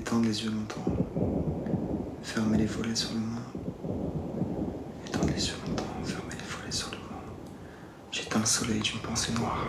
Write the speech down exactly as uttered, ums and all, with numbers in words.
Étendre les yeux longtemps. Fermer les volets sur le monde. Étendre les yeux longtemps. Fermer les volets sur le monde. J'éteins le soleil d'une pensée noire.